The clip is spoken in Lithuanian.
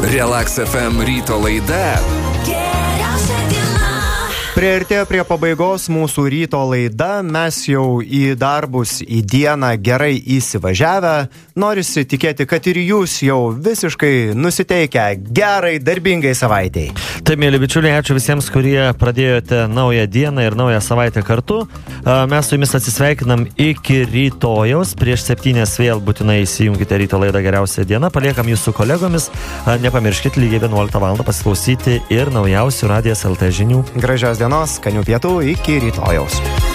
Relax FM ryto laida. Priartėjo prie pabaigos mūsų ryto laida, mes jau į darbus, į dieną gerai įsivažiavę. Norisi tikėti, kad ir jūs jau visiškai nusiteikę gerai darbingai savaitei. Taip, mėly bičiuliai, ačiū visiems, kurie pradėjote naują dieną ir naują savaitę kartu. Mes su jumis atsisveikinam iki rytojaus. Prieš 7 vėl būtinai įsijunkite ryto laidą Geriausia diena. Paliekam jūs su kolegomis. Nepamirškit lygiai 11 val. Pasiklausyti ir naujausių Radijas LT žinių. Gražios dienos, skanių pietų, iki rytojaus.